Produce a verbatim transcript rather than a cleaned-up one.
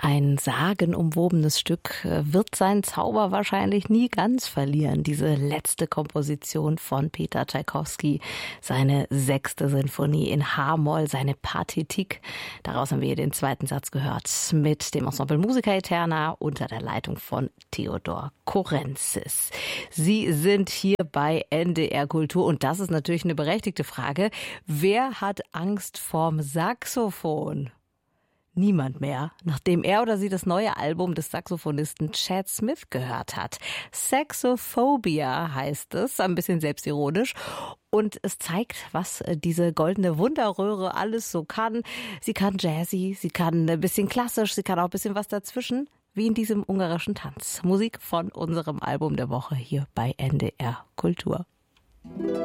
Ein sagenumwobenes Stück wird seinen Zauber wahrscheinlich nie ganz verlieren. Diese letzte Komposition von Peter Tschaikowski, seine sechste Sinfonie in H-Moll, seine Partitik. Daraus haben wir den zweiten Satz gehört mit dem Ensemble Musica Eterna unter der Leitung von Theodor Korenzis. Sie sind hier bei N D R Kultur und das ist natürlich eine berechtigte Frage. Wer hat Angst vorm Saxophon? Niemand mehr, nachdem er oder sie das neue Album des Saxophonisten Chad Smith gehört hat. Saxophobia heißt es, ein bisschen selbstironisch. Und es zeigt, was diese goldene Wunderröhre alles so kann. Sie kann Jazzy, sie kann ein bisschen klassisch, sie kann auch ein bisschen was dazwischen, wie in diesem ungarischen Tanz. Musik von unserem Album der Woche hier bei N D R Kultur.